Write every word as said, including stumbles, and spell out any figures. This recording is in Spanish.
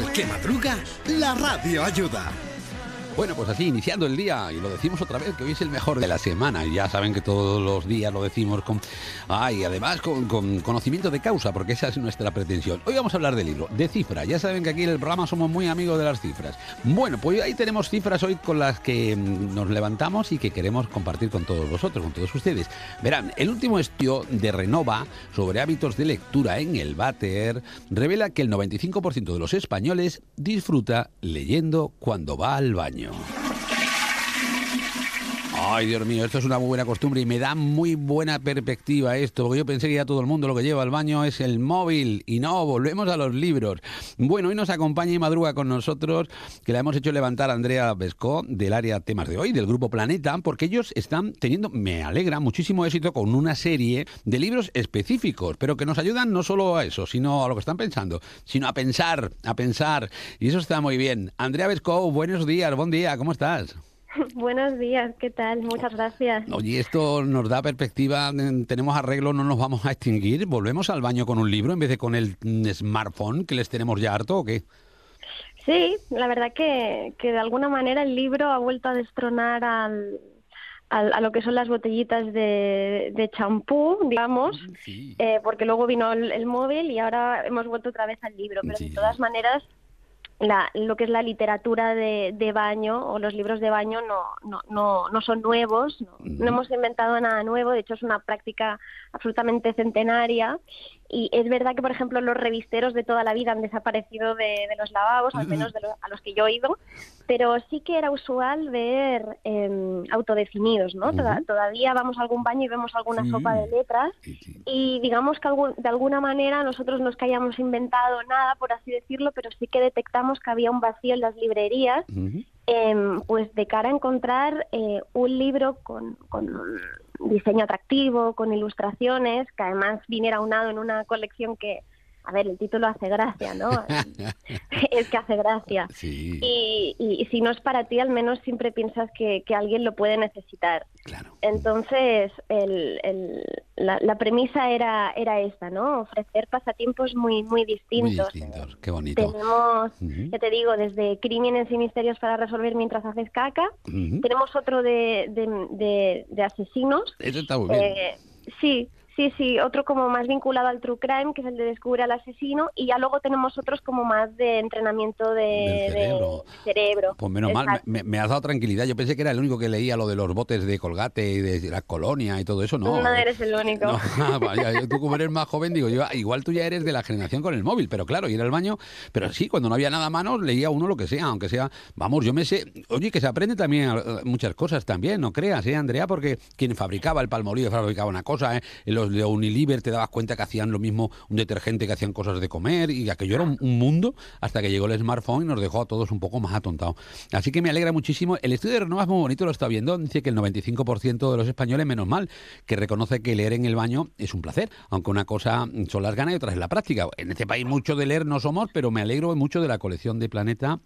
Al que madruga, la radio ayuda. Bueno, pues así, iniciando el día, y lo decimos otra vez, que hoy es el mejor de la semana, y ya saben que todos los días lo decimos con... Ay, además con, con conocimiento de causa, porque esa es nuestra pretensión. Hoy vamos a hablar de libro, de cifras. Ya saben que aquí en el programa somos muy amigos de las cifras. Bueno, pues ahí tenemos cifras hoy con las que nos levantamos y que queremos compartir con todos vosotros, con todos ustedes. Verán, el último estudio de Renova sobre hábitos de lectura en el váter revela que el noventa y cinco por ciento de los españoles disfruta leyendo cuando va al baño. Ay, Dios mío, esto es una muy buena costumbre y me da muy buena perspectiva esto, porque yo pensé que ya todo el mundo lo que lleva al baño es el móvil, y no, volvemos a los libros. Bueno, hoy nos acompaña y madruga con nosotros, que la hemos hecho levantar a Andrea Bescó, del área Temas de Hoy, del Grupo Planeta, porque ellos están teniendo, me alegra, muchísimo éxito con una serie de libros específicos, pero que nos ayudan no solo a eso, sino a lo que están pensando, sino a pensar, a pensar, y eso está muy bien. Andrea Bescó, buenos días, buen día, ¿cómo estás? Buenos días, ¿qué tal? Muchas gracias. Oye, esto nos da perspectiva, tenemos arreglo, no nos vamos a extinguir, ¿volvemos al baño con un libro en vez de con el smartphone que les tenemos ya harto o qué? Sí, la verdad que, que de alguna manera el libro ha vuelto a destronar al, al, a lo que son las botellitas de, de champú, digamos, sí. eh, porque luego vino el, el móvil y ahora hemos vuelto otra vez al libro, pero sí. De todas maneras... La, lo que es la literatura de, de baño o los libros de baño no, no, no, no son nuevos, no, no hemos inventado nada nuevo, de hecho es una práctica absolutamente centenaria y es verdad que, por ejemplo, los revisteros de toda la vida han desaparecido de, de los lavabos, al menos de los, a los que yo he ido, pero sí que era usual ver eh, autodefinidos, ¿no? Uh-huh. Toda, todavía vamos a algún baño y vemos alguna sí. sopa de letras sí, sí. Y digamos que algún, de alguna manera nosotros no es que hayamos inventado nada, por así decirlo, pero sí que detectamos que había un vacío en las librerías, uh-huh. eh, pues de cara a encontrar eh, un libro con, con un diseño atractivo, con ilustraciones, que además viniera aunado en una colección que, a ver, el título hace gracia, ¿no? Es que hace gracia. Sí. Y, y, y si no es para ti, al menos siempre piensas que, que alguien lo puede necesitar. Claro. Entonces, el, el, la, la premisa era era esta, ¿no? Ofrecer pasatiempos muy muy distintos. Muy distintos, qué bonito. Tenemos, uh-huh. ya te digo, desde crímenes y misterios para resolver mientras haces caca. Uh-huh. Tenemos otro de, de, de, de asesinos. Eso está muy bien. Eh, sí. Sí, sí, otro como más vinculado al true crime, que es el de descubrir al asesino, y ya luego tenemos otros como más de entrenamiento de cerebro. De cerebro. Pues menos Exacto. mal, me, me has dado tranquilidad. Yo pensé que era el único que leía lo de los botes de Colgate y de la colonia y todo eso, no. No eres el único. No, vaya, tú como eres más joven, digo yo, igual tú ya eres de la generación con el móvil, pero claro, ir al baño, pero sí, cuando no había nada a mano, leía uno lo que sea, aunque sea, vamos, yo me sé, oye, que se aprende también muchas cosas también, no creas, ¿eh, Andrea? Porque quien fabricaba el Palmolive fabricaba una cosa, ¿eh? Los de Unilever te dabas cuenta que hacían lo mismo, un detergente, que hacían cosas de comer, y aquello era un, un mundo hasta que llegó el smartphone y nos dejó a todos un poco más atontados. Así que me alegra muchísimo. El estudio de Renova es muy bonito, lo está viendo, dice que el noventa y cinco por ciento de los españoles, menos mal, que reconoce que leer en el baño es un placer, aunque una cosa son las ganas y otra es la práctica. En este país mucho de leer no somos, pero me alegro mucho de la colección de Planeta